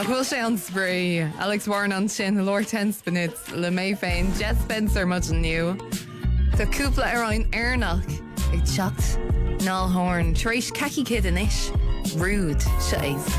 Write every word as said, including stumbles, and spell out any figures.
A bhfuil sé an spree, Alex Warren an sin, Lord ten spinit, le mé féin, Jet Spencer much new. Tá cúpla ar ein airnach ag teacht Nál Horn, Tréis Ceci Kid in ish, Rude, Shays.